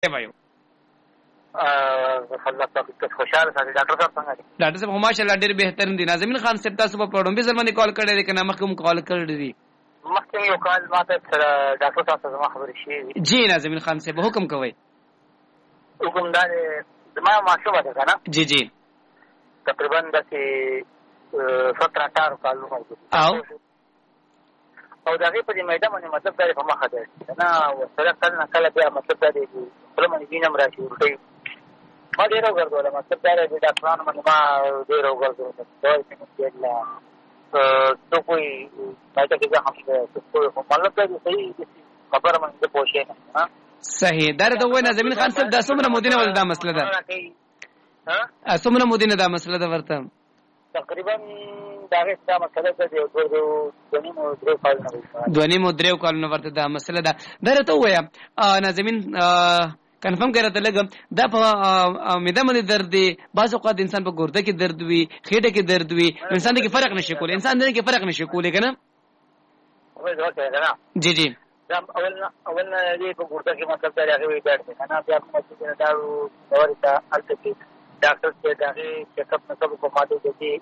وایو الله تاسو خوشاله ساتي. ډاکټر صاحب څنګه دي؟ ډاکټر صاحب ماشاءالله ډېر بهترین دي. ناظمین خان صاحب تاسو په پروډم به زمانه کال کړی دی کنه مخکې کال کړی دی؟ مخکې یو کال ماته ډاکټر صاحب څخه خبرې شي. جی ناظمین خان صاحب حکم کوي. حکم دا دی زما ماشومه ده کنه. جی جی تقریبا د 17-18 کالونو او دا غي په دې میدان باندې مطلب دا په مخه ده نه ورسره کله کله بیا مطلب دا دی په باندې وینم راځي ورته ما ډیر وګرځول مطلب دا دی ډاکټرانو باندې ما ډیر وګرځول دا چې لا تو کوئی پاتې کېږي هم څه مطلب دا دی صحیح خبره باندې پوښښ نه صحیح درته وای نه زمين خان صاحب د څومره مودینه ول دا مسله ده څومره مودینه دا مسله ده ورته تقریبا دا غیستا مسله ده د 2.5 کالونو ورته دا مسله ده درته وای ناظمین کنفرم کړه ته لګم دا په معده باندې درد دی بعض اوقات انسان په ګرده کې درد وي خېټه کې درد وي انسان کې فرق نشي کولای انسان دې کې فرق نشي کولای کنه جی جی اولنا دې په ګرده کې مطلب دا راغلی دی کنه بیا کوم څه نه دا ورته الته کې ډاکټر ته دا چیک اپ نه کوي په ماده کې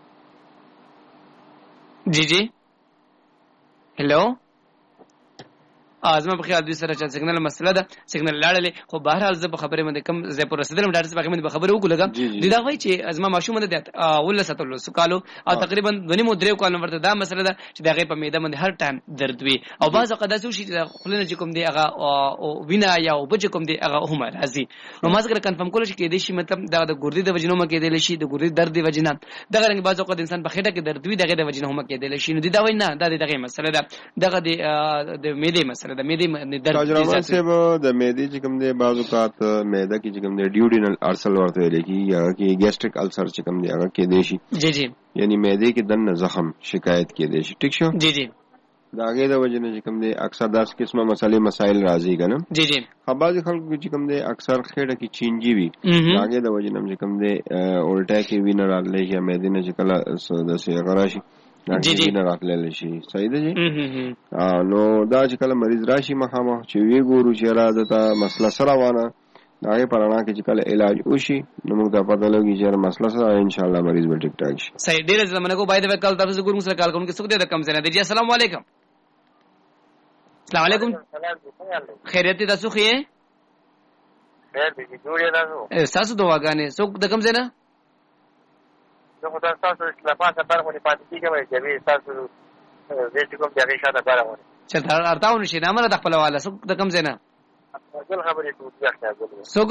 جی جی هلو ازما په خیال دې سره چې سیګنل مسله ده سیګنل لاړلې خو بهر حال زه په خبره مې کم زه پر رسیدلم ډاکټر صاحب باندې خبره وکړم دي دا وایي چې ازما ماشومه ده ول ستلو سکالو او تقریبا 2.5 کالو ورته دا مسله ده چې دغه په میده باندې هر ټایم درد وي او بعض اوقات داسې شي چې خلنه چې کوم دی هغه وینا یا او بچ کوم دی هغه هم راځي نو ما څنګه کنفرم کول شي کې دي شي مطلب دا د ګردې د وجنو مکه دی شي د ګردې درد دی وجنه دغه رنګ بعض اوقات انسان په خېټه کې درد وي دغه د وجنه هم کې دی شي نو دي دا وای نه دا دغه مسله ده دغه د میده مسله ده میده تاجرمان صاحب د معدې چې کوم دی بعض اوقات معده کې چې کوم دی ډیوډینل ارسل ورته ویل کی یا کې ګیسټریک السر چې کوم دی هغه کې دی شي جی جی یعنی معدې کې دنه زخم شکایت کې دی شي ټیک شو جی جی دا هغه د وجه نه چې کوم دی اکثر داس قسمه مسائل راځي کنه جی جی بعض خلکو چې کوم دی اکثر خېټه کې چینجی وي هغه د وجه نه چې کوم دی الټا کې وینر راځي یا معدې نه چې کله د سي غراشي جی جی نه راغلی شي صحیح ده جی نو دا چې کله مریض راشي مخامه چې وی ګورو چې را ده مسله سره وانه دا یې پرانا کې چې کله علاج وشي نو موږ ته پته لګي چې مسله سره ان شاء الله مریض به ټیک ټاک شي صحیح ډیر زمانه کو باید وکړ تاسو ګورم سره کال کوم کې څه دې کم زنه دي السلام علیکم السلام علیکم خیریت تاسو خې خیر دې جوړې تاسو تاسو دواګانې څوک د کم زنه زه خو تاسو لپاره برخه پاتې کیږم چې تاسو دې کوم ځای شاته برابر چل ارتاو نشي نه مله د خپل والا څوک د کم زنه ټول خبرې ټول ځای څوک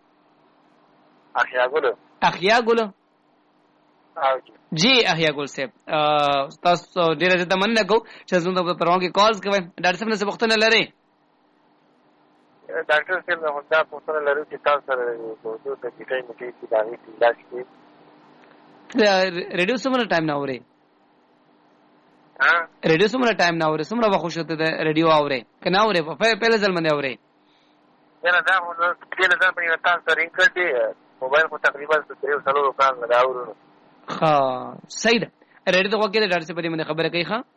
اخیا ګل جی احیا ګل صاحب تاسو ډیره زړه مننه کو چې زموږ په پروګرام کې کالز کوي ډاکټر صاحب نه څه وختونه لري ډاکټر صاحب نو دا پوښتنه لرو چې تاسو سره د ټیټای مټي چې دا وی علاج کې ریډیو سمره ټایم نه اوري ریډیو سمره ټایم نه اوري سمره واخو شته د ریډیو اوري کنه اوري په پهله ځل باندې اوري نه دا نو کله ځل باندې تاسو سره انکړې موبایل خو تقریبا 3 کال نه راوړو ها صحیح ده ریډیو ته وکړه ډاکټر صاحب باندې خبره کوي ښا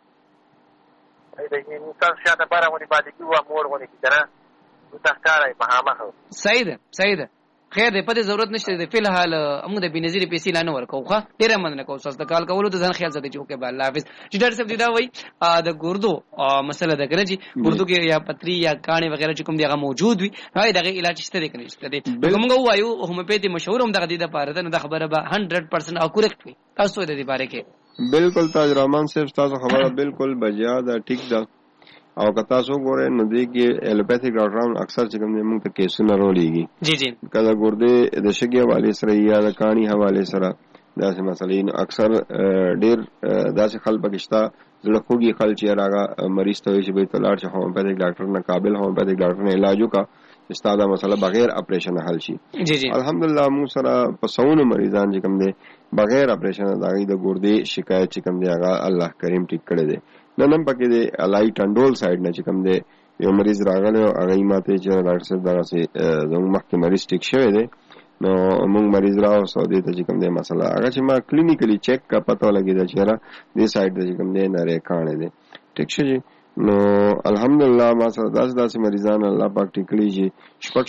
دا یې تاسو شاته بارا باندې پاتې کیو امور باندې کړه تاسو کارای په هغه صحیح ده خیر دې په دې ضرورت نشته د فل حال موږ د بنظیر پیسې لانه ورکو خو ډیره مننه کوم تاسو د کال کولو ته ځان خیال ساتي چې اوکې الله حافظ چې ډاکټر صاحب دا وایي د ګردو مسله ده کنه چې ګردو کې یا پتری یا کانه وغیرہ چې کوم دی هغه موجود وي هغه دغه علاج شته دی کنه شته دی موږ وایو هومیوپیتي مشهور هم دغه د لپاره ده نو د خبره به 100% او کریکټ وي تاسو د دې باره کې بالکل تاج رحمان صاحب تاسو خبره بالکل بجیا ده ټیک ده او کتا سو ګوره نو دی کې الوپیتھک ډاکټران اکثر چې کوم موږ ته کیسونه رولېږي جی جی کله ګردې د شګي حواله سره یا د کانی حواله سره داسې مسلې نو اکثر ډېر داسې خلک پکښتا زړه خوږي خلک چې راغه مریض ته چې به تلاړ چې هومیوپیتھک ډاکټر نه قابل هومیوپیتھک ډاکټر نه علاج وکا استاده مسله بغیر اپریشن حل شي جی جی الحمدلله موږ سره په سونو مریضان چې کوم دي بغیر اپریشن داغي د ګردې شکایت چې کوم دی هغه الله کریم ټیک کړی دی نن پکې د الای ټنډول سایډ نه چې کوم دی یو مریض راغلی هغه ماته چې ډاکټر صاحب دغه سي زموږ مخکې مریض ټیک شوی دی نو موږ مریض راو سعودي ته چې کوم دی مسله هغه چې ما کلینیکلی چیک کا پته لګی دا چې را دې سایډ ته چې کوم دی نه ری کانه دی ټیک شي نو الحمدلله ما سره داسې مریضان الله پاک ټیکړي چې شپږ